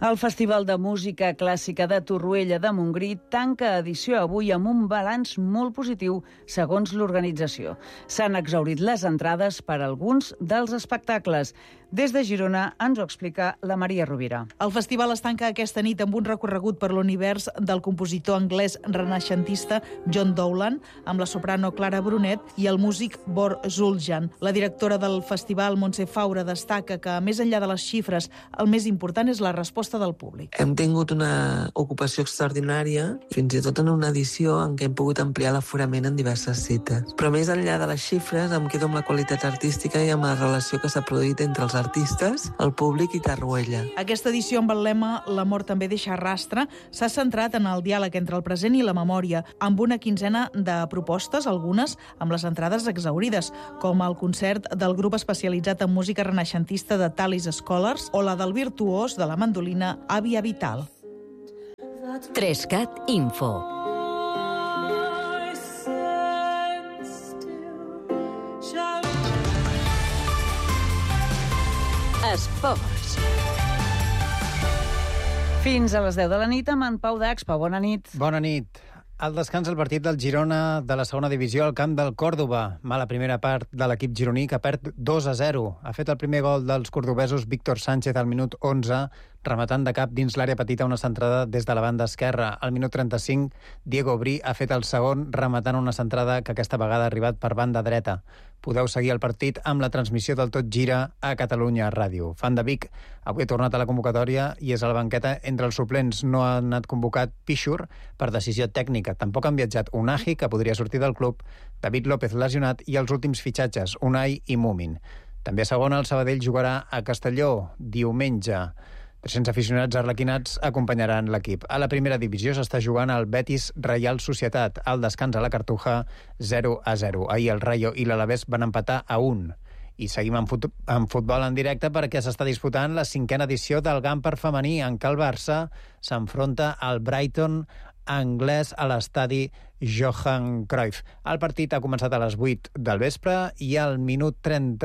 El Festival de Música Clàssica de Torroella de Montgrí tanca edició avui amb un balanç molt positiu, segons l'organització. S'han exhaurit les entrades per a alguns dels espectacles. Des de Girona ens ho explica la Maria Rovira. El festival es tanca aquesta nit amb un recorregut per l'univers del compositor anglès renaixentista John Dowland, amb la soprano Clara Brunet i el músic Bor Zuljan. La directora del festival, Montse Faura, destaca que, més enllà de les xifres, el més important és la resposta del públic. Hem tingut una ocupació extraordinària, fins i tot en una edició en què hem pogut ampliar l'aforament en diverses cites. Però més enllà de les xifres, em quedo amb la qualitat artística i amb la relació que s'ha produït entre els artistes, el públic i Torroella. Aquesta edició, amb el lema «L'amor també deixa rastre», s'ha centrat en el diàleg entre el present i la memòria, amb una quinzena de propostes, algunes amb les entrades exhaurides, com el concert del grup especialitzat en música renaixentista de Talis Scholars o la del virtuós de la mandolina Àvia Vital. 3CAT Info. Esports. Fins a les 10 de la nit amb en Pau d'Expa. Bona nit. Bona nit. Al descans el partit del Girona de la segona divisió al camp del Còrdova. Mala primera part de l'equip gironí que perd 2-0. Ha fet el primer gol dels cordobesos Víctor Sánchez al minut 11, rematant de cap dins l'àrea petita una centrada des de la banda esquerra. Al minut 35, Diego Brí ha fet el segon, rematant una centrada que aquesta vegada ha arribat per banda dreta. Podeu seguir el partit amb la transmissió del Tot Gira a Catalunya Ràdio. Fan de Vic avui ha tornat a la convocatòria i és a la banqueta. Entre els suplents no ha anat convocat Pichur per decisió tècnica. Tampoc han viatjat Unai, que podria sortir del club, David López lesionat i els últims fitxatges, Unai i Mumin. També a segona, el Sabadell jugarà a Castelló diumenge. 300 aficionats arlequinats acompanyaran l'equip. A la primera divisió s'està jugant al Betis Reial Societat. Al descans a la Cartuja, 0-0. Ahir el Rayo i l'Alavés van empatar a 1. I seguim amb futbol en directe perquè s'està disputant la 5a edició del Gamper femení, en què el Barça s'enfronta al Brighton anglès a l'estadi Johan Cruyff. El partit ha començat a les 8 del vespre i al minut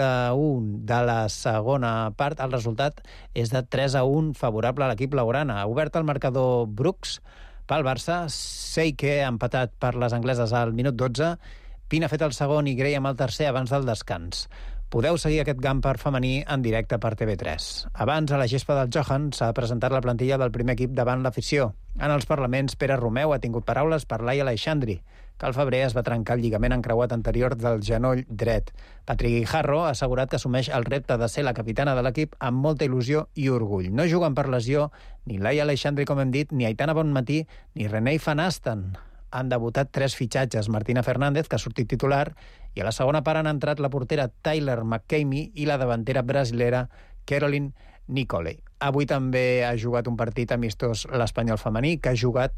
31 de la segona part el resultat és de 3-1 favorable a l'equip blaugrana. Ha obert el marcador Brooks pel Barça, Seike ha empatat per les angleses al minut 12, Pina ha fet el segon i Graham el tercer abans del descans. Podeu seguir aquest Gamper femení en directe per TV3. Abans, a la gespa del Johan, s'ha presentat la plantilla del primer equip davant l'afició. En els parlaments, Pere Romeu ha tingut paraules per Laia Aleixandri, que al febrer es va trencar el lligament encreuat anterior del genoll dret. Patrick Guijarro ha assegurat que assumeix el repte de ser la capitana de l'equip amb molta il·lusió i orgull. No juguen per lesió ni Laia Aleixandri, com hem dit, ni Aitana Bonmatí, ni Renee Van Asten. Han debutat 3 fitxatges, Martina Fernández, que ha sortit titular, i a la segona part han entrat la portera Tyler McCamey i la davantera brasilera Caroline Nicole. Avui també ha jugat un partit amistós l'Espanyol femení, que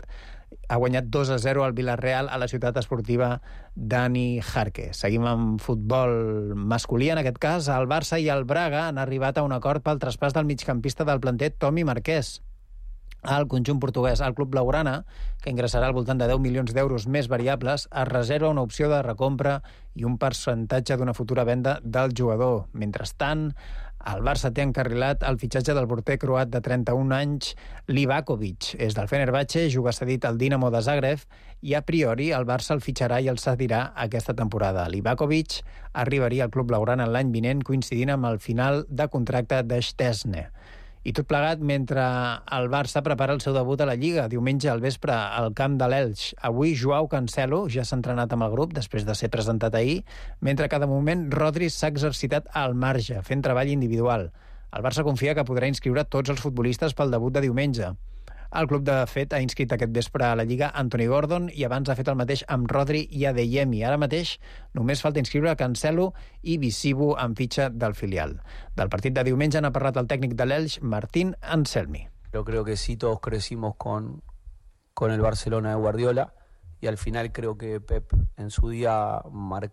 ha guanyat 2-0 al Villarreal a la ciutat esportiva Dani Jarque. Seguim amb futbol masculí, en aquest cas. El Barça i el Braga han arribat a un acord pel traspàs del migcampista del planter Tomi Marquès al conjunt portuguès. El club blaugrana, que ingressarà al voltant de 10 milions d'euros més variables, es reserva una opció de recompra i un percentatge d'una futura venda del jugador. Mentrestant, el Barça té encarrilat el fitxatge del porter croat de 31 anys, Livakovic. És del Fenerbahçe, juga cedit al Dinamo de Zagreb i a priori el Barça el fitxarà i el cedirà aquesta temporada. Livakovic arribaria al club blaugrana l'any vinent, coincidint amb el final de contracte de Szczesny. I tot plegat mentre el Barça prepara el seu debut a la Lliga, diumenge al vespre al camp de l'Elx. Avui Joao Cancelo ja s'ha entrenat amb el grup després de ser presentat ahir, mentre que de moment Rodri s'ha exercitat al marge, fent treball individual. El Barça confia que podrà inscriure tots els futbolistes pel debut de diumenge. El club, de fet, ha inscrit aquest vespre a la Lliga Anthony Gordon i abans ha fet el mateix amb Rodri i Adeyemi. Ara mateix només falta inscriure Cancelo i Visibu en fitxa del filial. Del partit de diumenge n'ha parlat el tècnic de l'Elx, Martín Anselmi. Yo creo que sí, todos crecimos con el Barcelona de Guardiola y al final creo que Pep en su día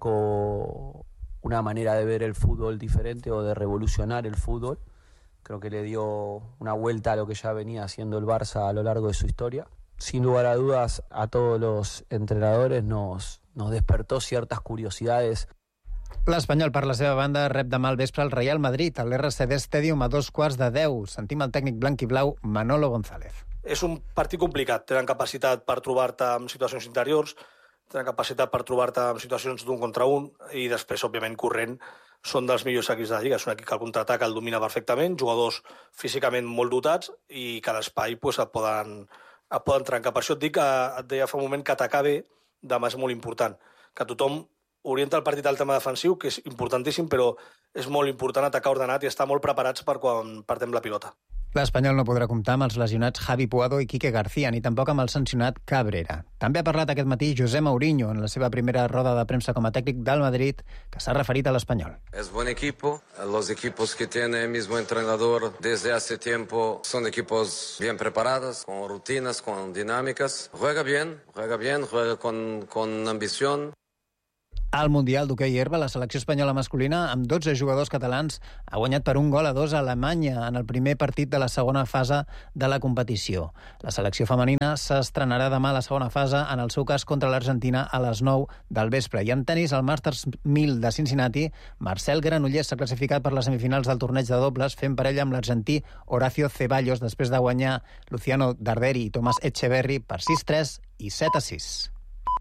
marcó una manera de ver el fútbol diferente o de revolucionar el fútbol. Creo que le dio una vuelta a lo que ya venía haciendo el Barça a lo largo de su historia. Sin lugar a dudas, a todos los entrenadores nos despertó ciertas curiosidades. L'Espanyol, per la seva banda, rep demà al vespre el Real Madrid, a l'RCD Stadium a 9:15. Sentim el tècnic blanc i blau, Manolo González. És un partit complicat. Tenen capacitat per trobar-te en situacions interiors, tenen capacitat per trobar-te en situacions d'un contra un, i després, òbviament, corrent, són dels millors equips de la Lliga. És un equip que el contraatac el domina perfectament, jugadors físicament molt dotats, i cada espai et poden trencar. Per això et dic et deia fa un moment que atacar bé demà és molt important. Que tothom orienta el partit al tema defensiu, que és importantíssim, però és molt important atacar ordenat i estar molt preparats per quan partem la pilota. L'Espanyol no podrà comptar amb els lesionats Javi Puado i Quique García, ni tampoc amb el sancionat Cabrera. També ha parlat aquest matí José Mourinho en la seva primera roda de premsa com a tècnic del Madrid, que s'ha referit a l'Espanyol. Es buen equipo. Los equipos que tiene el mismo entrenador desde hace tiempo son equipos bien preparados, con rutinas, con dinámicas. Juega bien, juega con ambición. Al Mundial d'hoquei herba, la selecció espanyola masculina, amb 12 jugadors catalans, ha guanyat per 1-2 a Alemanya en el primer partit de la segona fase de la competició. La selecció femenina s'estrenarà demà a la segona fase, en el seu cas contra l'Argentina, a les 9 del vespre. I en tenis, al Masters 1000 de Cincinnati, Marcel Granollers s'ha classificat per les semifinals del torneig de dobles, fent parella amb l'argentí Horacio Ceballos, després de guanyar Luciano Darderi i Tomàs Echeverry per 6-3 i 7-6.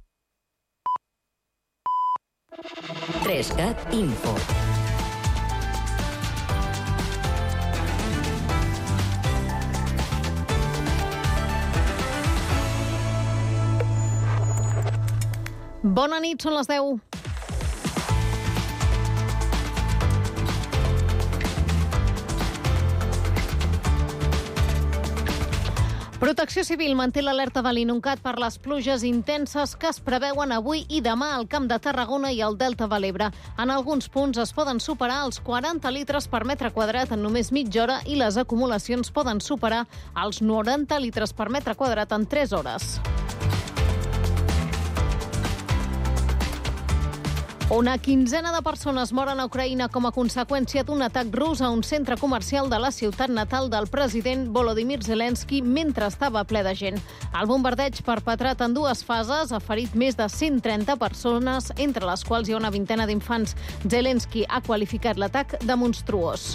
3CAT Info. Bona nit, són les 10. Protecció Civil manté l'alerta de l'Inuncat per les pluges intenses que es preveuen avui i demà al Camp de Tarragona i al Delta de l'Ebre. En alguns punts es poden superar els 40 litres per metre quadrat en només mitja hora i les acumulacions poden superar els 90 litres per metre quadrat en 3 hores. Una quinzena de persones moren a Ucraïna com a conseqüència d'un atac rus a un centre comercial de la ciutat natal del president Volodymyr Zelensky mentre estava ple de gent. El bombardeig, perpetrat en 2 fases, ha ferit més de 130 persones, entre les quals hi ha una vintena d'infants. Zelensky ha qualificat l'atac de monstruós.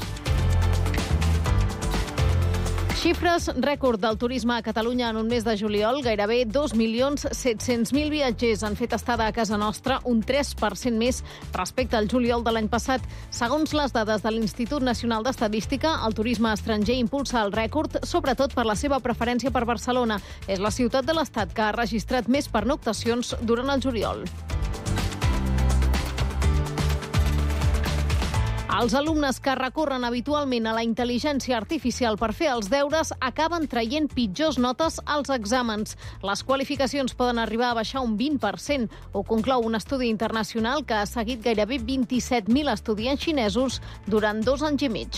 Xifres rècord del turisme a Catalunya en un mes de juliol. Gairebé 2.700.000 viatgers han fet estada a casa nostra, un 3% més respecte al juliol de l'any passat. Segons les dades de l'Institut Nacional d'Estadística, el turisme estranger impulsa el rècord, sobretot per la seva preferència per Barcelona. És la ciutat de l'Estat que ha registrat més pernoctacions durant el juliol. Els alumnes que recorren habitualment a la intel·ligència artificial per fer els deures acaben traient pitjors notes als exàmens. Les qualificacions poden arribar a baixar un 20%, ho conclou un estudi internacional que ha seguit gairebé 27.000 estudiants xinesos durant 2 anys i mig.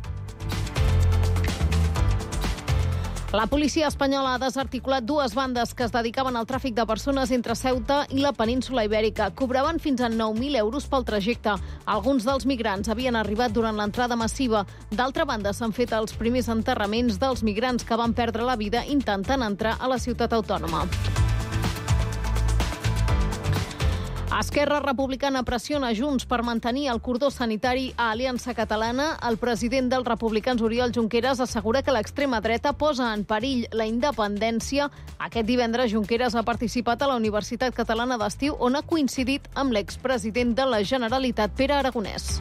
La policia espanyola ha desarticulat 2 bandes que es dedicaven al tràfic de persones entre Ceuta i la península Ibèrica. Cobraven fins a 9.000 euros pel trajecte. Alguns dels migrants havien arribat durant l'entrada massiva. D'altra banda, s'han fet els primers enterraments dels migrants que van perdre la vida intentant entrar a la ciutat autònoma. Esquerra Republicana pressiona Junts per mantenir el cordó sanitari a Aliança Catalana. El president dels republicans, Oriol Junqueras, assegura que l'extrema dreta posa en perill la independència. Aquest divendres, Junqueras ha participat a la Universitat Catalana d'Estiu, on ha coincidit amb l'expresident de la Generalitat, Pere Aragonès.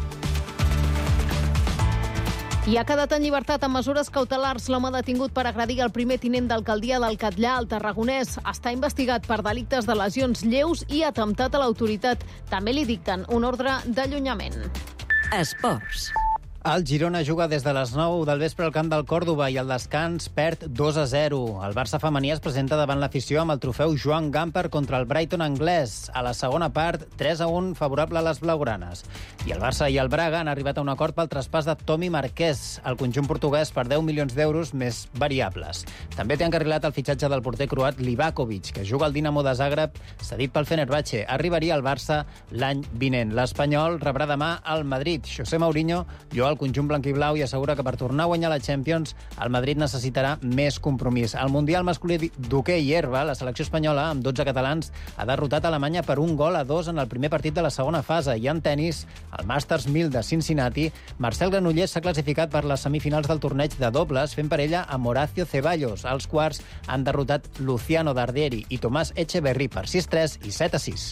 I ha quedat en llibertat amb mesures cautelars l'home detingut per agredir el primer tinent d'alcaldia del Catllar, al Tarragonès. Està investigat per delictes de lesions lleus i atemptat a l'autoritat. També li dicten un ordre d'allunyament. Esports. El Girona juga des de les 9 del vespre al camp del Còrdova i al descans perd 2-0. El Barça femení es presenta davant l'afició amb el trofeu Joan Gamper contra el Brighton anglès. A la segona part, 3-1 favorable a les blaugranes. I el Barça i el Braga han arribat a un acord pel traspàs de Tomi Marquès, el conjunt portuguès, per 10 milions d'euros més variables. També té encarrilat el fitxatge del porter croat Livakovic, que juga al Dinamo de Zagreb, cedit pel Fenerbahçe. Arribaria al Barça l'any vinent. L'Espanyol rebrà demà al Madrid. José Mourinho, Joel el conjunt blanquiblau i assegura que per tornar a guanyar la Champions el Madrid necessitarà més compromís. Al Mundial masculí d'hoquei i herba, la selecció espanyola, amb 12 catalans, ha derrotat Alemanya per 1-2 en el primer partit de la segona fase. I en tenis, al Masters 1000 de Cincinnati, Marcel Granollers s'ha classificat per les semifinals del torneig de dobles, fent parella amb Horacio Ceballos. Els quarts han derrotat Luciano Dardieri i Tomàs Echeverry per 6-3 i 7-6.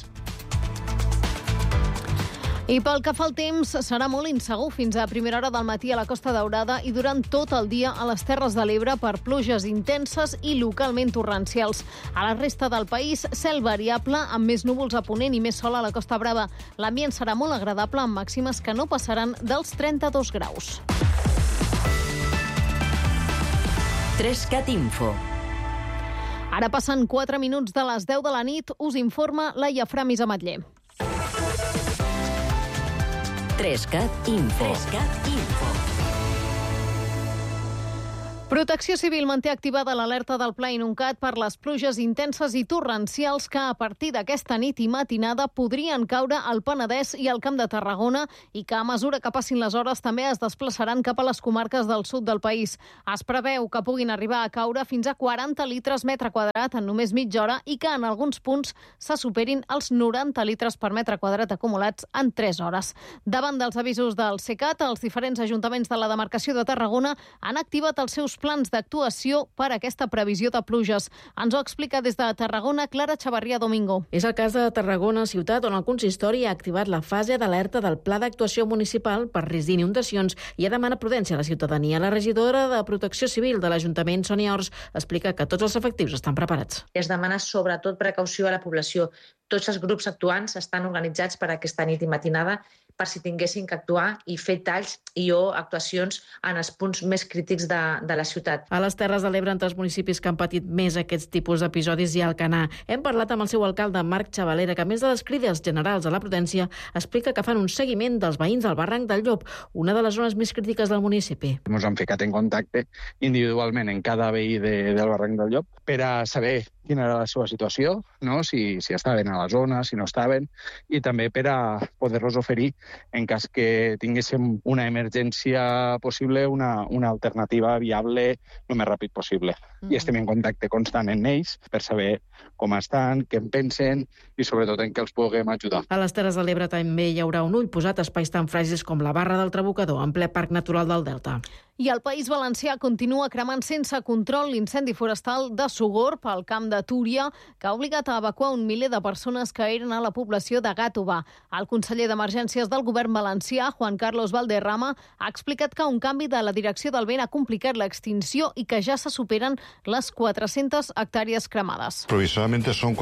I pel que fa al temps, serà molt insegur fins a primera hora del matí a la Costa Daurada i durant tot el dia a les Terres de l'Ebre per pluges intenses i localment torrencials. A la resta del país, cel variable amb més núvols a ponent i més sol a la Costa Brava. L'ambient serà molt agradable amb màximes que no passaran dels 32 graus. 3CAT Info. Ara passen 4 minuts de les 10 de la nit, us informa Laia Framis Ametller. 3CAT Info. 3CAT Info. Protecció Civil manté activada l'alerta del Pla Inuncat per les pluges intenses i torrencials que a partir d'aquesta nit i matinada podrien caure al Penedès i al Camp de Tarragona i que a mesura que passin les hores també es desplaçaran cap a les comarques del sud del país. Es preveu que puguin arribar a caure fins a 40 litres metre quadrat en només mitja hora i que en alguns punts se superin els 90 litres per metre quadrat acumulats en 3 hores. Davant dels avisos del CECAT, els diferents ajuntaments de la demarcació de Tarragona han activat els seus plans d'actuació per a aquesta previsió de pluges. Ens ho explica des de Tarragona Clara Chavarria Domingo. És el cas de Tarragona ciutat on el consistori ha activat la fase d'alerta del Pla d'Actuació Municipal per risc d'inundacions i ha demanat prudència a la ciutadania. La regidora de Protecció Civil de l'Ajuntament, Sònia Ors, explica que tots els efectius estan preparats. Es demana sobretot precaució a la població. Tots els grups actuants estan organitzats per aquesta nit i matinada per si tinguessin que actuar i fer talls i o actuacions en els punts més crítics de la ciutat. A les Terres de l'Ebre, entre els municipis que han patit més aquests tipus d'episodis, hi ha Alcanar. Hem parlat amb el seu alcalde, Marc Xavalera, que a més de les crides generals a la prudència, explica que fan un seguiment dels veïns del barranc del Llop, una de les zones més crítiques del municipi. Ens hem ficat en contacte individualment en cada veí del barranc del Llop per a saber quina era la seva situació, no? si estaven a la zona, si no estaven, i també per a poder-los oferir, en cas que tinguéssim una emergència possible, una alternativa viable el més ràpid possible. I estem en contacte constant amb ells per saber com estan, què en pensen i sobretot en què els puguem ajudar. A les Terres de l'Ebre també hi haurà un ull posat a espais tan fràgils com la Barra del Trabucador, en ple Parc Natural del Delta. I el País Valencià continua cremant sense control l'incendi forestal de Sogorb, al camp de Túria, que ha obligat a evacuar un miler de persones que eren a la població de Gàtova. El conseller d'Emergències del govern valencià, Juan Carlos Valderrama, ha explicat que un canvi de la direcció del vent ha complicat l'extinció i que ja se superen les 400 hectàrees cremades. Provisionalmente son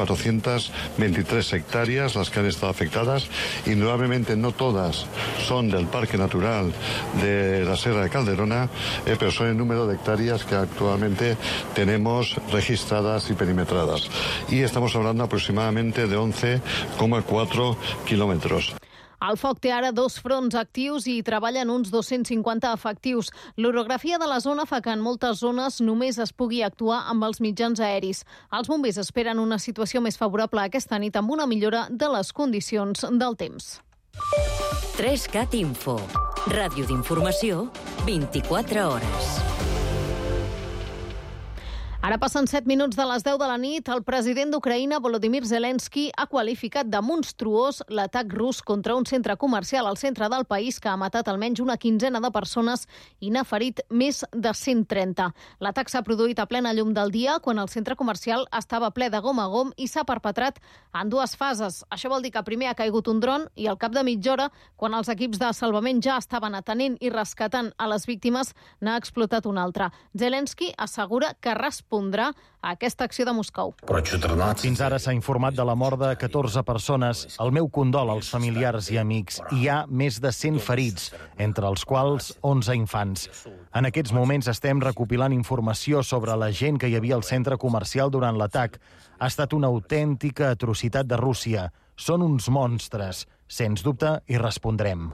423 hectáreas las que han estado afectadas. Indudablemente no todas son del Parque Natural de la Sierra de Calderona, pero son el número de hectáreas que actualmente tenemos registradas y perimetradas. Y estamos hablando aproximadamente de 11,4 kilómetros. El foc té ara 2 fronts actius i treballen uns 250 efectius. L'orografia de la zona fa que en moltes zones només es pugui actuar amb els mitjans aeris. Els bombers esperen una situació més favorable aquesta nit amb una millora de les condicions del temps. 3CAT Info. Ràdio d'informació, 24 hores. Ara passen 7 minuts de les 10 de la nit. El president d'Ucraïna, Volodymyr Zelensky, ha qualificat de monstruós l'atac rus contra un centre comercial al centre del país que ha matat almenys una quinzena de persones i n'ha ferit més de 130. L'atac s'ha produït a plena llum del dia, quan el centre comercial estava ple de gom a gom i s'ha perpetrat en 2 fases. Això vol dir que primer ha caigut un dron i al cap de mitja hora, quan els equips de salvament ja estaven atenent i rescatant a les víctimes, n'ha explotat un altre. Zelensky assegura que respondrà a aquesta acció de Moscou. Fins ara s'ha informat de la mort de 14 persones. El meu condol als familiars i amics. Hi ha més de 100 ferits, entre els quals 11 infants. En aquests moments estem recopilant informació sobre la gent que hi havia al centre comercial durant l'atac. Ha estat una autèntica atrocitat de Rússia. Són uns monstres. Sens dubte, hi respondrem.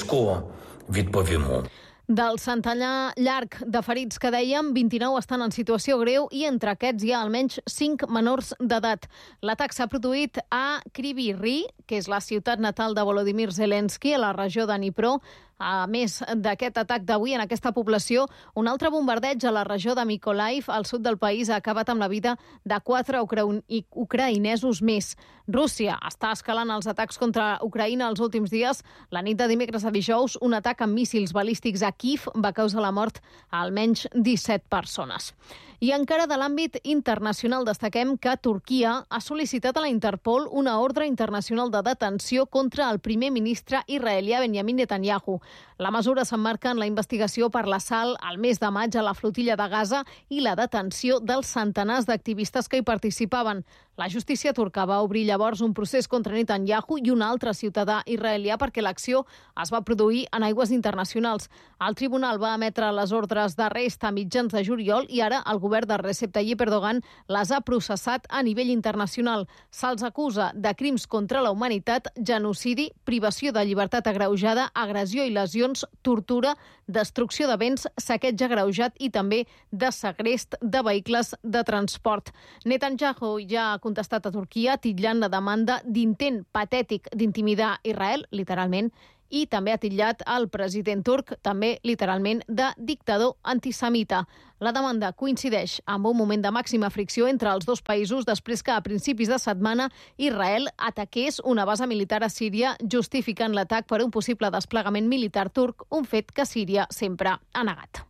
Del centenar llarg de ferits que dèiem, 29 estan en situació greu i entre aquests hi ha almenys 5 menors d'edat. L'atac s'ha produït a Kryvyi Rih, que és la ciutat natal de Volodymyr Zelensky, a la regió de Dnipro. A més d'aquest atac d'avui en aquesta població, un altre bombardeig a la regió de Mykolaiv, al sud del país, ha acabat amb la vida de 4 ucraïnesos més. Rússia està escalant els atacs contra Ucraïna els últims dies. La nit de dimecres a dijous, un atac amb míssils balístics a Kiev va causar la mort a almenys 17 persones. I encara de l'àmbit internacional destaquem que Turquia ha sol·licitat a la Interpol una ordre internacional de detenció contra el primer ministre israelià Benjamin Netanyahu. La mesura s'emmarca en la investigació per l'assalt al mes de maig a la flotilla de Gaza i la detenció dels centenars d'activistes que hi participaven. La justícia turca va obrir llavors un procés contra Netanyahu i un altre ciutadà israelià perquè l'acció es va produir en aigües internacionals. El tribunal va emetre les ordres d'arrest a mitjans de juliol i ara el govern de Recep Tayyip Erdogan les ha processat a nivell internacional. Se'ls acusa de crims contra la humanitat, genocidi, privació de llibertat agreujada, agressió i lesions, tortura, destrucció de béns, saqueig agreujat i també de segrest de vehicles de transport. Netanyahu ja ha contestat a Turquia titllant la demanda d'intent patètic d'intimidar Israel, literalment, i també ha titllat el president turc, també literalment, de dictador antisemita. La demanda coincideix amb un moment de màxima fricció entre els dos països després que a principis de setmana Israel ataqués una base militar a Síria justificant l'atac per un possible desplegament militar turc, un fet que Síria sempre ha negat.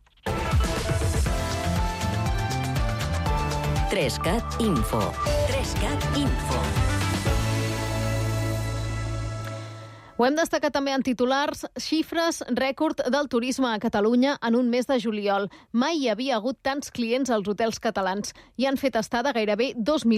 3CAT Info. 3CAT Info. Ho hem destacat també en titulars, xifres rècord del turisme a Catalunya en un mes de juliol. Mai hi havia hagut tants clients als hotels catalans i han fet estada gairebé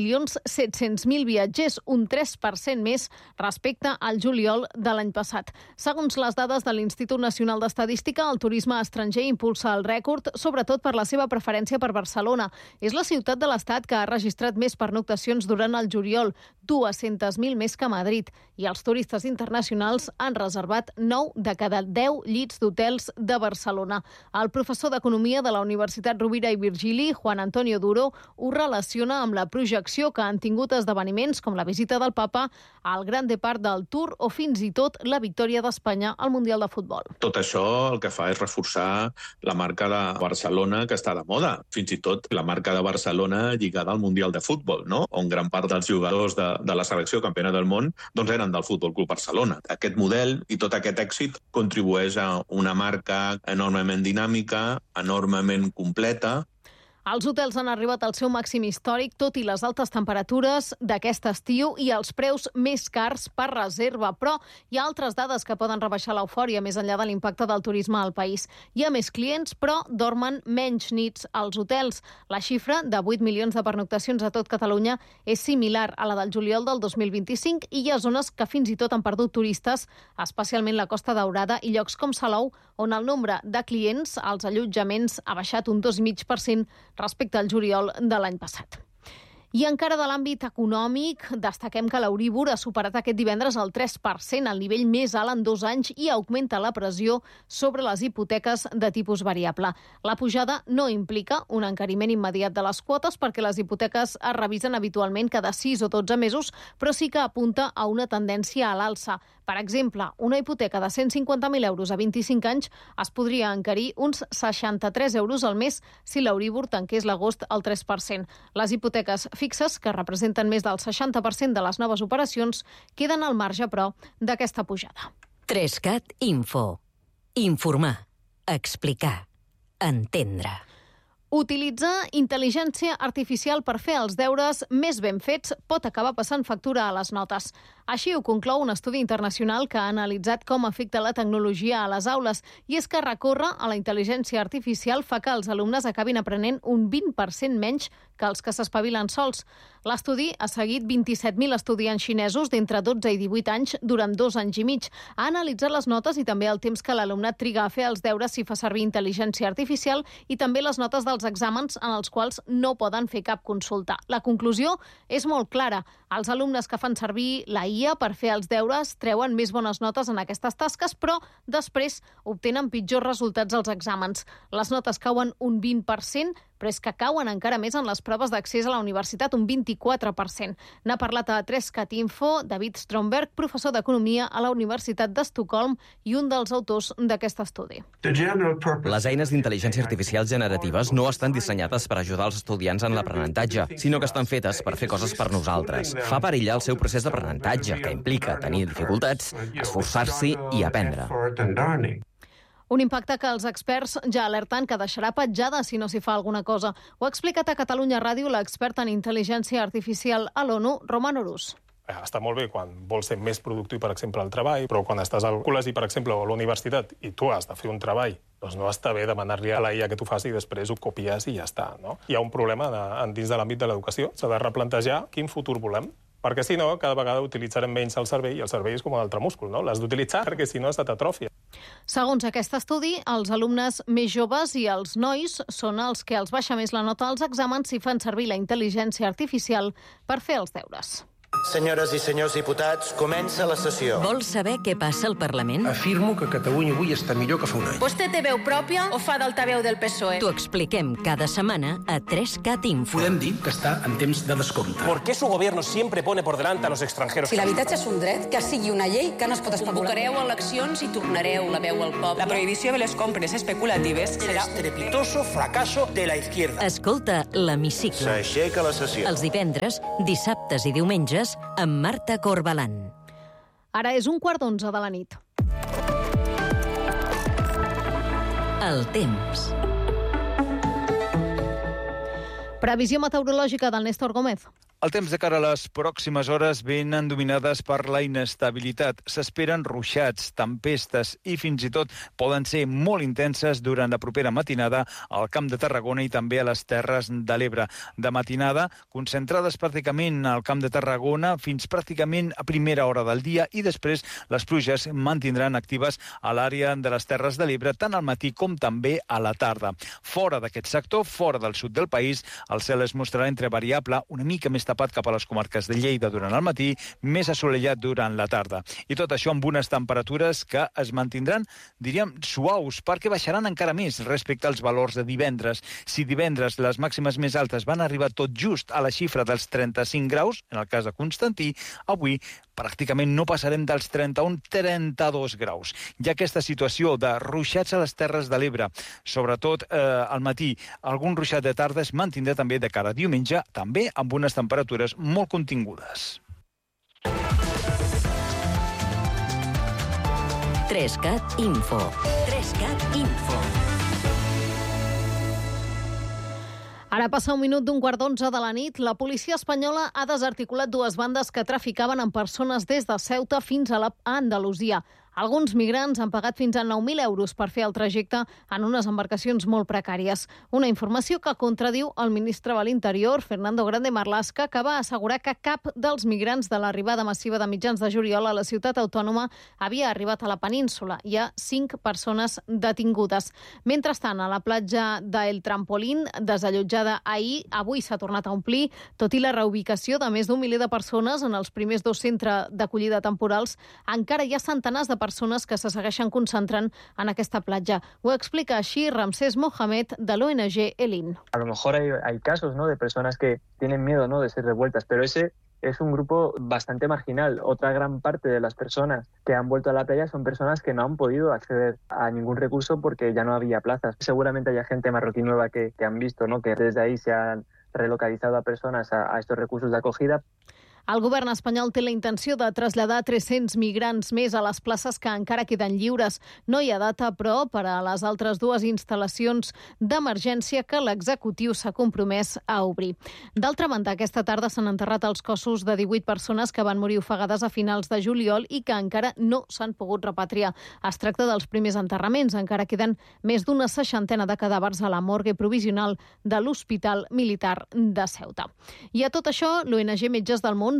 2.700.000 viatgers, un 3% més respecte al juliol de l'any passat. Segons les dades de l'Institut Nacional d'Estadística, el turisme estranger impulsa el rècord, sobretot per la seva preferència per Barcelona. És la ciutat de l'Estat que ha registrat més pernoctacions durant el juliol, 200.000 més que Madrid, i els turistes internacionals han reservat 9 de cada 10 llits d'hotels de Barcelona. El professor d'Economia de la Universitat Rovira i Virgili, Juan Antonio Duro, ho relaciona amb la projecció que han tingut esdeveniments com la visita del papa al Gran Depart del Tour o fins i tot la victòria d'Espanya al Mundial de Futbol. Tot això el que fa és reforçar la marca de Barcelona, que està de moda. Fins i tot la marca de Barcelona lligada al Mundial de Futbol, no? On gran part dels jugadors de la selecció campiona del món doncs eren del Futbol Club Barcelona. Aquest model i tot aquest èxit contribueix a una marca enormement dinàmica, enormement completa. Els hotels han arribat al seu màxim històric, tot i les altes temperatures d'aquest estiu i els preus més cars per reserva. Però hi ha altres dades que poden rebaixar l'eufòria més enllà de l'impacte del turisme al país. Hi ha més clients, però dormen menys nits als hotels. La xifra de 8 milions de pernoctacions a tot Catalunya és similar a la del juliol del 2025 i hi ha zones que fins i tot han perdut turistes, especialment la Costa Daurada i llocs com Salou, on el nombre de clients als allotjaments ha baixat un 2,5% respecte al juliol de l'any passat. I encara de l'àmbit econòmic, destaquem que l'Euríbor ha superat aquest divendres el 3%, el nivell més alt en 2 anys, i augmenta la pressió sobre les hipoteques de tipus variable. La pujada no implica un encariment immediat de les quotes perquè les hipoteques es revisen habitualment cada 6 o 12 mesos, però sí que apunta a una tendència a l'alça. Per exemple, una hipoteca de 150.000 euros a 25 anys es podria encarir uns 63 euros al mes si l'Euríbor tanqués l'agost al 3%. Les hipoteques fixes, que representen més del 60% de les noves operacions, queden al marge, però, d'aquesta pujada. 3CAT Info. Informar, explicar, entendre. Utilitzar intel·ligència artificial per fer els deures més ben fets pot acabar passant factura a les notes. Així ho conclou un estudi internacional que ha analitzat com afecta la tecnologia a les aules, i és que recórrer a la intel·ligència artificial fa que els alumnes acabin aprenent un 20% menys que els que s'espavilen sols. L'estudi ha seguit 27.000 estudiants xinesos d'entre 12 i 18 anys durant 2 anys i mig. Ha analitzat les notes i també el temps que l'alumnat triga a fer els deures si fa servir intel·ligència artificial i també les notes dels exàmens en els quals no poden fer cap consulta. La conclusió és molt clara. Els alumnes que fan servir la IA per fer els deures treuen més bones notes en aquestes tasques, però després obtenen pitjors resultats als exàmens. Les notes cauen un 20%, però és que cauen encara més en les proves d'accés a la universitat, un 24%. N'ha parlat a 3cat Info David Stromberg, professor d'Economia a la Universitat d'Estocolm i un dels autors d'aquest estudi. Les eines d'intel·ligència artificial generatives no estan dissenyades per ajudar els estudiants en l'aprenentatge, sinó que estan fetes per fer coses per nosaltres. Fa perillar el seu procés d'aprenentatge, que implica tenir dificultats, esforçar-s'hi i aprendre. Un impacte que els experts ja alerten que deixarà petjada si no s'hi fa alguna cosa. Ho ha explicat a Catalunya Ràdio l'expert en intel·ligència artificial a l'ONU, Roman Orus. Està molt bé quan vols ser més productiu, per exemple, al treball, però quan estàs al col·legi, per exemple, o a la universitat, i tu has de fer un treball, doncs no està bé demanar-li a la IA que t'ho faci i després ho copies i ja està, no? Hi ha un problema dins de l'àmbit de l'educació. S'ha de replantejar quin futur volem, perquè si no, cada vegada utilitzarem menys el cervell, i el cervell és com un altre múscul, no? L'has d'utilitzar perquè si no se t'atrofia. Segons aquest estudi, els alumnes més joves i els nois són els que els baixa més la nota als exàmens si fan servir la intel·ligència artificial per fer els deures. Senyores i senyors diputats, comença la sessió. Vols saber què passa al Parlament? Afirmo que Catalunya avui està millor que fa un any. Vostè té veu pròpia o fa d'altaveu del PSOE? T'ho expliquem cada setmana a 3cat Info. Podem dir que està en temps de descompte. ¿Por qué su gobierno siempre pone por delante a los extranjeros? Si l'habitatge és un dret, que sigui una llei que no es pot especular. Convocareu eleccions i tornareu la veu al poble. La prohibició de les compres especulatives serà el estrepitoso fracaso de la izquierda. Escolta l'Hemicicle. S'aixeca la sessió. Els divendres, dissabtes i diumenges amb Marta Corbalán. Ara és 11:15 de la nit. El temps. Previsió meteorològica del Néstor Gómez. El temps de cara a les pròximes hores venen dominades per la inestabilitat. S'esperen ruixats, tempestes i fins i tot poden ser molt intenses durant la propera matinada al Camp de Tarragona i també a les Terres de l'Ebre. De matinada, concentrades pràcticament al Camp de Tarragona fins pràcticament a primera hora del dia i després les pluges mantindran actives a l'àrea de les Terres de l'Ebre tant al matí com també a la tarda. Fora d'aquest sector, fora del sud del país, el cel es mostrarà entre variable, una mica més tapat cap a les comarques de Lleida durant el matí, més assolellat durant la tarda. I tot això amb unes temperatures que es mantindran, diríem, suaus, perquè baixaran encara més respecte als valors de divendres. Si divendres les màximes més altes van arribar tot just a la xifra dels 35 graus, en el cas de Constantí, avui pràcticament no passarem dels 31-32 graus. Hi ha aquesta situació de ruixats a les Terres de l'Ebre, sobretot al matí. Algun ruixat de tarda es mantindrà també de cara a diumenge, també amb unes temperatures molt contingudes. 3cat Info. 3cat Info. Ara passa 11:15 de la nit. La policia espanyola ha desarticulat dues bandes que traficaven amb persones des de Ceuta fins a Andalusia. Alguns migrants han pagat fins a 9.000 euros per fer el trajecte en unes embarcacions molt precàries. Una informació que contradiu el ministre de l'Interior, Fernando Grande Marlaska, que va assegurar que cap dels migrants de l'arribada massiva de mitjans de juliol a la ciutat autònoma havia arribat a la península. Hi ha 5 persones detingudes. Mentrestant, a la platja d'El Trampolín, desallotjada ahir, avui s'ha tornat a omplir, tot i la reubicació de més d'un miler de persones en els primers 2 centres d'acollida temporals, encara hi ha centenars de persones que se segueixen concentrant en aquesta platja. Ho explica així Ramsés Mohamed de l'ONG Elin. A lo mejor hay casos, ¿no?, de personas que tienen miedo, ¿no?, de ser revueltas, pero ese es un grupo bastante marginal. Otra gran parte de las personas que han vuelto a la playa son personas que no han podido acceder a ningún recurso porque ya no había plazas. Seguramente haya gente marroquí nueva que han visto, ¿no?, que desde ahí se han relocalizado a personas a estos recursos de acogida. El govern espanyol té la intenció de traslladar 300 migrants més a les places que encara queden lliures. No hi ha data, però, per a les altres 2 instal·lacions d'emergència que l'executiu s'ha compromès a obrir. D'altra banda, aquesta tarda s'han enterrat els cossos de 18 persones que van morir ofegades a finals de juliol i que encara no s'han pogut repatriar. Es tracta dels primers enterraments. Encara queden més d'una 60 de cadàvers a la morgue provisional de l'Hospital Militar de Ceuta. I a tot això, l'ONG Metges del Món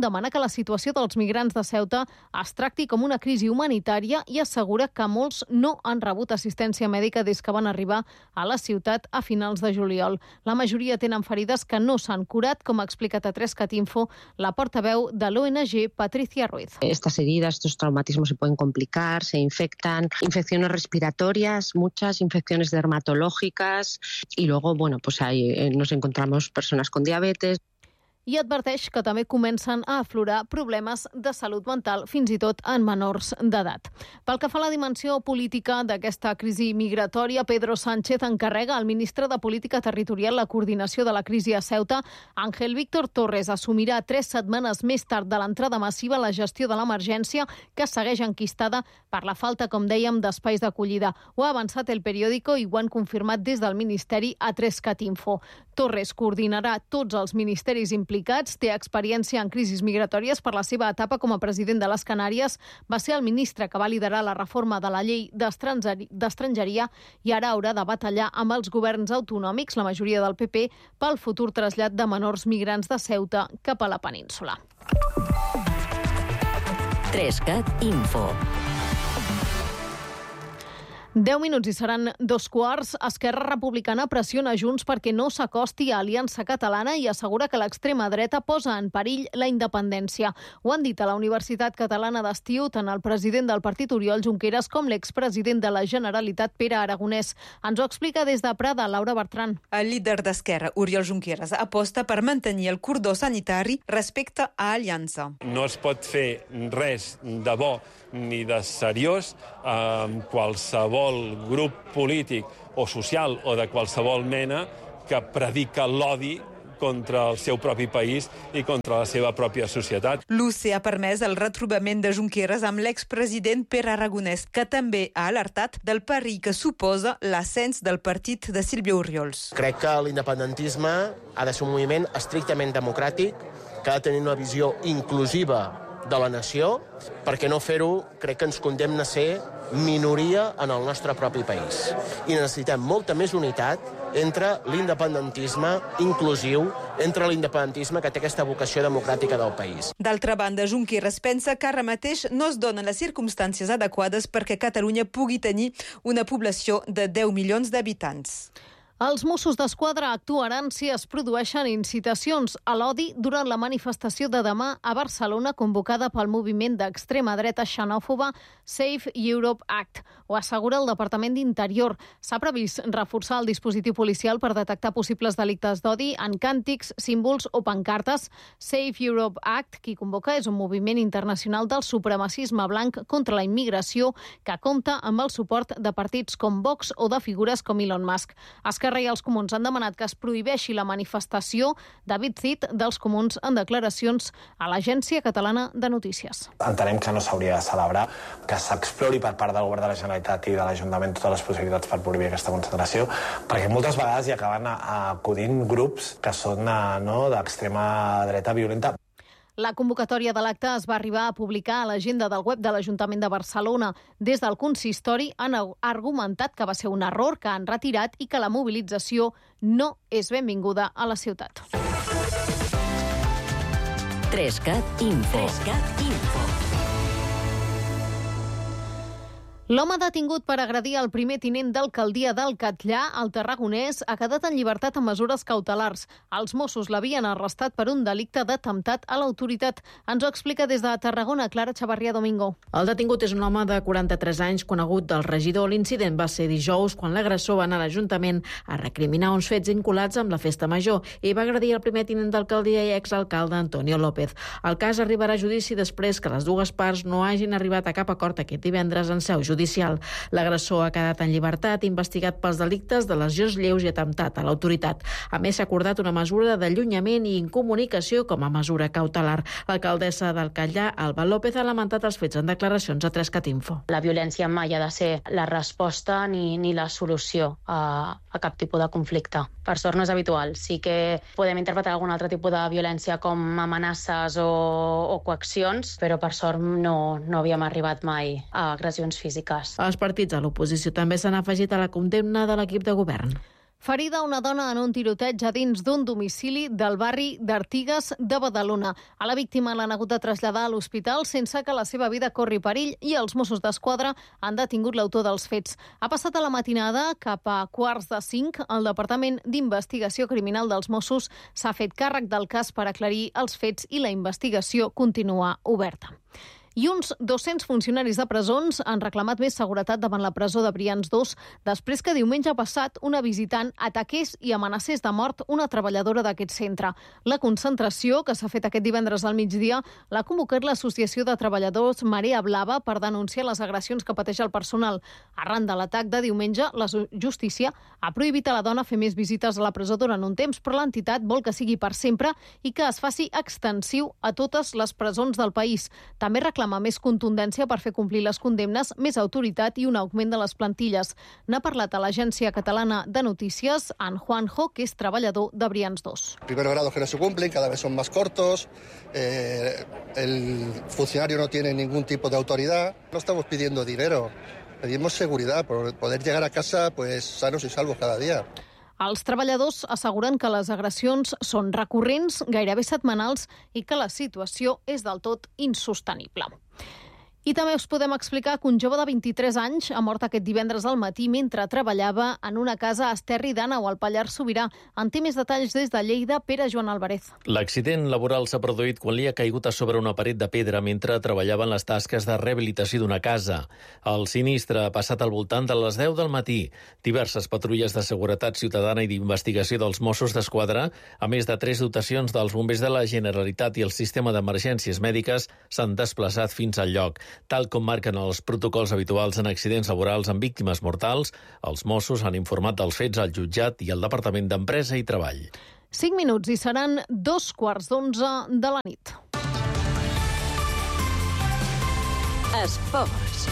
demana que la situació dels migrants de Ceuta es tracti com una crisi humanitària i assegura que molts no han rebut assistència mèdica des que van arribar a la ciutat a finals de juliol. La majoria tenen ferides que no s'han curat, com ha explicat a 3catinfo la portaveu de l'ONG, Patricia Ruiz. Estas heridas, estos traumatismos se pueden complicar, se infectan, infecciones respiratorias, muchas infecciones dermatológicas y luego, pues ahí nos encontramos personas con diabetes. I adverteix que també comencen a aflorar problemes de salut mental, fins i tot en menors d'edat. Pel que fa a la dimensió política d'aquesta crisi migratòria, Pedro Sánchez encarrega al ministre de Política Territorial la coordinació de la crisi a Ceuta. Ángel Víctor Torres assumirà 3 setmanes més tard de l'entrada massiva la gestió de l'emergència, que segueix enquistada per la falta, com dèiem, d'espais d'acollida. Ho ha avançat El Periódico i ho han confirmat des del Ministeri a 3catinfo. Torres coordinarà tots els ministeris implicats, té experiència en crisis migratòries per la seva etapa com a president de les Canàries, va ser el ministre que va liderar la reforma de la llei d'estrangeria i ara haurà de batallar amb els governs autonòmics, la majoria del PP, pel futur trasllat de menors migrants de Ceuta cap a la península. 3catinfo. 10 minuts i seran 2:15. Esquerra Republicana pressiona Junts perquè no s'acosti a Aliança Catalana i assegura que l'extrema dreta posa en perill la independència. Ho han dit a la Universitat Catalana d'Estiu tant el president del partit Oriol Junqueras com l'expresident de la Generalitat Pere Aragonès. Ens ho explica des de Prada Laura Bertran. El líder d'Esquerra, Oriol Junqueras, aposta per mantenir el cordó sanitari respecte a Aliança. No es pot fer res de bo ni de seriós amb qualsevol grup polític o social o de qualsevol mena que predica l'odi contra el seu propi país i contra la seva pròpia societat. L'UC ha permès el retrobament de Junqueras amb l'expresident Pere Aragonès, que també ha alertat del perill que suposa l'ascens del partit de Sílvia Orriols. Crec que l'independentisme ha de ser un moviment estrictament democràtic, que ha de tenir una visió inclusiva de la nació, perquè no fer-ho crec que ens condemna a ser minoria en el nostre propi país. I necessitem molta més unitat entre l'independentisme inclusiu, entre l'independentisme que té aquesta vocació democràtica del país. D'altra banda, Junqueras pensa que ara mateix no es donen les circumstàncies adequades perquè Catalunya pugui tenir una població de 10 milions d'habitants. Els Mossos d'Esquadra actuaran si es produeixen incitacions a l'odi durant la manifestació de demà a Barcelona convocada pel moviment d'extrema dreta xenòfoba Save Europe Act. Ho assegura el Departament d'Interior. S'ha previst reforçar el dispositiu policial per detectar possibles delictes d'odi en càntics, símbols o pancartes. Save Europe Act, qui convoca, és un moviment internacional del supremacisme blanc contra la immigració que compta amb el suport de partits com Vox o de figures com Elon Musk. Esquerra i els Comuns han demanat que es prohibeixi la manifestació. David Cid, dels Comuns, en declaracions a l'Agència Catalana de Notícies. Entenem que no s'hauria de celebrar, que s'explori per part del Govern de la Generalitat i de l'Ajuntament totes les possibilitats per prohibir aquesta concentració, perquè moltes vegades hi acaben acudint grups que són d'extrema dreta violenta. La convocatòria de l'acte es va arribar a publicar a l'agenda del web de l'Ajuntament de Barcelona. Des del consistori han argumentat que va ser un error, que han retirat i que la mobilització no és benvinguda a la ciutat. 3catinfo. L'home detingut per agredir el primer tinent d'alcaldia del Catllà, al Tarragonès, ha quedat en llibertat amb mesures cautelars. Els Mossos l'havien arrestat per un delicte d'atemptat a l'autoritat. Ens ho explica des de Tarragona, Clara Chavarria Domingo. El detingut és un home de 43 anys, conegut del regidor. L'incident va ser dijous, quan l'agressor va anar a l'Ajuntament a recriminar uns fets vinculats amb la festa major i va agredir el primer tinent d'alcaldia i exalcalde Antonio López. El cas arribarà a judici després que les dues parts no hagin arribat a cap acord aquest divendres en seu judicial. L'agressor ha quedat en llibertat, investigat pels delictes de lesions lleus i atemptat a l'autoritat. A més, s'ha acordat una mesura d'allunyament i incomunicació com a mesura cautelar. L'alcaldessa del Catllà, Alba López, ha lamentat els fets en declaracions a 3catinfo. La violència mai ha de ser la resposta ni la solució a cap tipus de conflicte. Per sort no és habitual. Sí que podem interpretar algun altre tipus de violència com amenaces o coaccions, però per sort no havíem arribat mai a agressions físiques. Els partits de l'oposició també s'han afegit a la condemna de l'equip de govern. Ferida una dona en un tiroteig a dins d'un domicili del barri d'Artigues de Badalona. A la víctima l'han hagut de traslladar a l'hospital sense que la seva vida corri perill i els Mossos d'Esquadra han detingut l'autor dels fets. Ha passat a la matinada, cap a 4:45, el Departament d'Investigació Criminal dels Mossos s'ha fet càrrec del cas per aclarir els fets i la investigació continua oberta. I uns 200 funcionaris de presons han reclamat més seguretat davant la presó de Brians 2 després que diumenge passat una visitant ataqués i amenacés de mort una treballadora d'aquest centre. La concentració, que s'ha fet aquest divendres al migdia, l'ha convocat l'Associació de Treballadors Marea Blava per denunciar les agressions que pateix el personal. Arran de l'atac de diumenge, la justícia ha prohibit a la dona fer més visites a la presó durant un temps, però l'entitat vol que sigui per sempre i que es faci extensiu a totes les presons del país. També reclama més contundència per fer complir les condemnes, més autoritat i un augment de les plantilles. N'ha parlat a l'Agència Catalana de Notícies en Juanjo, que és treballador de Brians 2. Primeros grados que no se cumplen, cada vez son más cortos, el funcionario no tiene ningún tipo de autoridad. No estamos pidiendo dinero, pedimos seguridad, por poder llegar a casa pues sanos y salvos cada día. Els treballadors asseguren que les agressions són recurrents, gairebé setmanals, i que la situació és del tot insostenible. I també us podem explicar que un jove de 23 anys ha mort aquest divendres al matí mentre treballava en una casa a Esterri d'Àneu, al Pallars Sobirà. En té més detalls des de Lleida, Pere Joan Álvarez. L'accident laboral s'ha produït quan li ha caigut a sobre una paret de pedra mentre treballava en les tasques de rehabilitació d'una casa. El sinistre ha passat al voltant de les 10 del matí. Diverses patrulles de seguretat ciutadana i d'investigació dels Mossos d'Esquadra, a més de 3 dotacions dels bombers de la Generalitat i el sistema d'emergències mèdiques, s'han desplaçat fins al lloc. Tal com marquen els protocols habituals en accidents laborals amb víctimes mortals, els Mossos han informat dels fets al jutjat i al Departament d'Empresa i Treball. 5 minuts i seran 11:15 de la nit. Esports.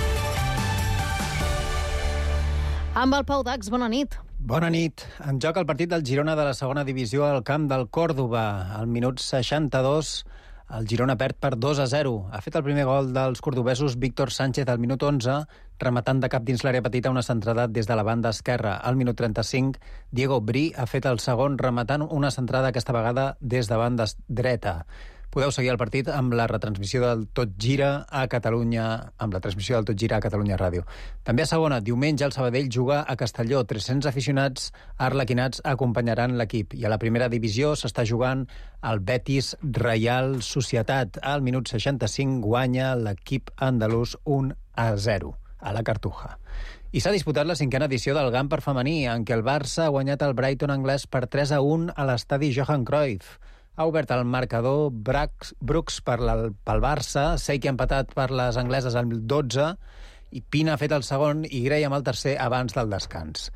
Amb el Pau Dax, bona nit. Bona nit. En joc el partit del Girona de la segona divisió al camp del Còrdova. Al minut 62, el Girona perd per 2-0. Ha fet el primer gol dels cordobesos Víctor Sánchez al minut 11, rematant de cap dins l'àrea petita una centrada des de la banda esquerra. Al minut 35, Diego Bri ha fet el segon, rematant una centrada aquesta vegada des de banda dreta. Podeu seguir el partit amb la retransmissió del Tot Gira a Catalunya, amb la transmissió del Tot Gira a Catalunya Ràdio. També a segona, diumenge el Sabadell juga a Castelló. 300 aficionats arlequinats acompanyaran l'equip. I a la primera divisió s'està jugant el Betis Reial Societat. Al minut 65 guanya l'equip andalús 1-0 a la Cartuja. I s'ha disputat la 5a edició del Gamper femení, en què el Barça ha guanyat el Brighton anglès per 3-1 a l'estadi Johan Cruyff. Ha obert el marcador Brooks pel Barça, Seiki ha empatat per les angleses al 12 i Pina ha fet el segon i Graham el tercer abans del descans.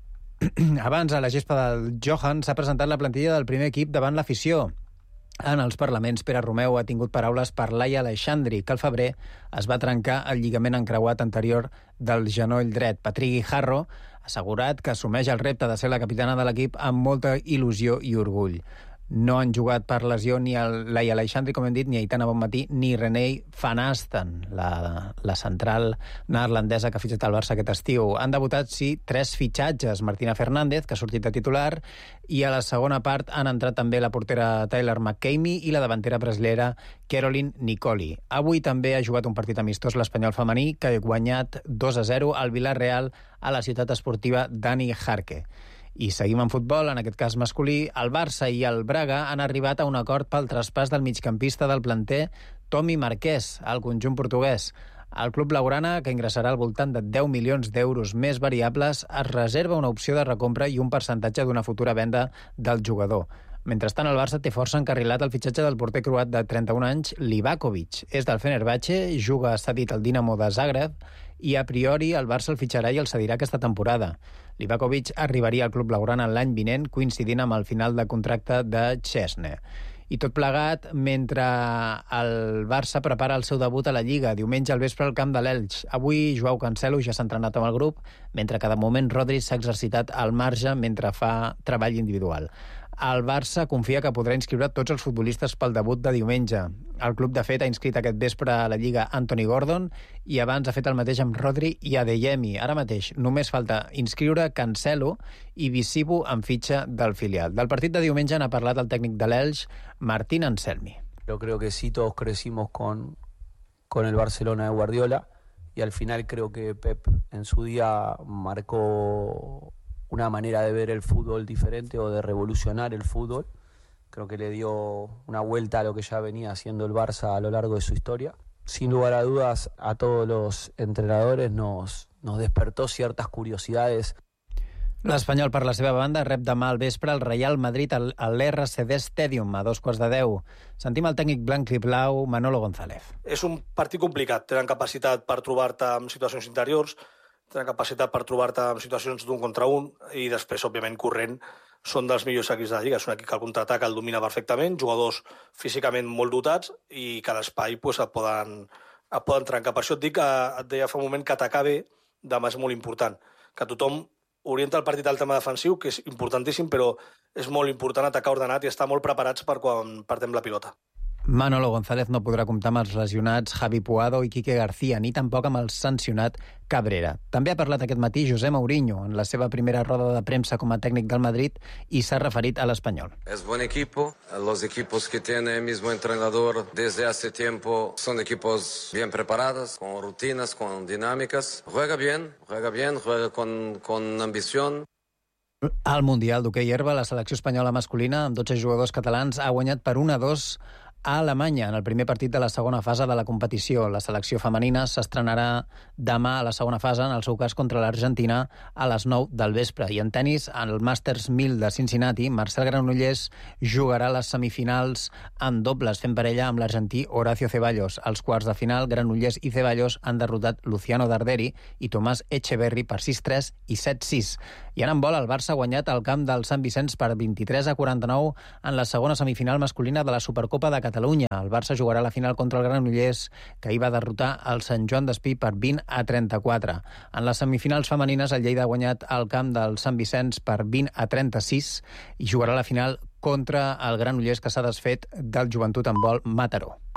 Abans, a la gespa del Johan, s'ha presentat la plantilla del primer equip davant l'afició. En els parlaments, Pere Romeu ha tingut paraules per Laia Aleixandri, que al febrer es va trencar el lligament encreuat anterior del genoll dret. Patrick Guijarro ha assegurat que assumeix el repte de ser la capitana de l'equip amb molta il·lusió i orgull. No han jugat per lesió ni Laia Aleixandri, com hem dit, ni Aitana Bonmatí, ni Renée Van Asten, la central neerlandesa que ha fitxat al Barça aquest estiu. Han debutat, sí, 3 fitxatges. Martina Fernández, que ha sortit de titular, i a la segona part han entrat també la portera Tyler McCamey i la davantera brasilera Caroline Nicoli. Avui també ha jugat un partit amistós l'Espanyol femení, que ha guanyat 2-0 al Villarreal a la ciutat esportiva Dani Jarque. I seguim en futbol, en aquest cas masculí. El Barça i el Braga han arribat a un acord pel traspàs del migcampista del planter Tomi Marquès al conjunt portuguès. El club blaugrana, que ingressarà al voltant de 10 milions d'euros més variables, es reserva una opció de recompra i un percentatge d'una futura venda del jugador. Mentrestant, el Barça té força encarrilat el fitxatge del porter croat de 31 anys, Livakovic. És del Fenerbahçe, juga cedit al Dinamo de Zagreb i a priori el Barça el fitxarà i el cedirà aquesta temporada. Livakovic arribaria al club blaugrana l'any vinent, coincidint amb el final de contracte de Chesney. I tot plegat mentre el Barça prepara el seu debut a la Lliga, diumenge al vespre al camp de l'Elx. Avui Joao Cancelo ja s'ha entrenat amb el grup, mentre que de moment Rodri s'ha exercitat al marge mentre fa treball individual. El Barça confia que podrà inscriure tots els futbolistes pel debut de diumenge. El club, de fet, ha inscrit aquest vespre a la Lliga Anthony Gordon i abans ha fet el mateix amb Rodri i Adeyemi. Ara mateix només falta inscriure Cancelo i Visibu en fitxa del filial. Del partit de diumenge n'ha parlat el tècnic de l'Elx, Martín Anselmi. Yo creo que sí, todos crecimos con el Barcelona de Guardiola y al final creo que Pep en su día marcó una manera de ver el fútbol diferente o de revolucionar el fútbol. Creo que le dio una vuelta a lo que ya venía haciendo el Barça a lo largo de su historia. Sin lugar a dudas, a todos los entrenadores nos despertó ciertas curiosidades. L'Espanyol, per la seva banda, rep demà al vespre el Real Madrid a l'RCD Stadium a 2:15. Sentim el tècnic blanc i blau, Manolo González. És un partit complicat. Tenen capacitat per trobar-te en situacions interiors, tenen capacitat per trobar-te en situacions d'un contra un i després, òbviament, corrent són dels millors equips de la Lliga. És un equip que el contraatac el domina perfectament, jugadors físicament molt dotats i que a l'espai et poden trencar. Per això et dic que et deia fa un moment que atacar bé demà és molt important. Que tothom orienta el partit al tema defensiu, que és importantíssim, però és molt important atacar ordenat i estar molt preparats per quan perdem la pilota. Manolo González no podrà comptar amb els lesionats Javi Puado i Quique García, ni tampoc amb el sancionat Cabrera. També ha parlat aquest matí José Mourinho en la seva primera roda de premsa com a tècnic del Madrid i s'ha referit a l'Espanyol. Es buen equipo. Los equipos que tiene el mismo entrenador desde hace tiempo son equipos bien preparados, con rutinas, con dinámicas. Juega bien, juega con ambición. Al Mundial d'hoquei herba, la selecció espanyola masculina, amb 12 jugadors catalans, ha guanyat per 1-2 a Alemanya en el primer partit de la segona fase de la competició. La selecció femenina s'estrenarà demà a la segona fase, en el seu cas contra l'Argentina, a les 9 del vespre. I en tennis, al Masters 1000 de Cincinnati, Marcel Granollers jugarà les semifinals en dobles, fent parella amb l'argentí Horacio Ceballos. Als quarts de final, Granollers i Ceballos han derrotat Luciano Darderi i Tomàs Echeverry per 6-3 i 7-6. I en handbol, el Barça ha guanyat al camp del Sant Vicenç per 23-49 en la segona semifinal masculina de la Supercopa de Catalunya. El Barça jugarà la final contra el Granollers, que ahir va derrotar el Sant Joan d'Espí per 20-34. En les semifinals femenines, el Lleida ha guanyat al camp del Sant Vicenç per 20-36 i jugarà la final contra el Granollers, que s'ha desfet del Joventut Handbol Mataró.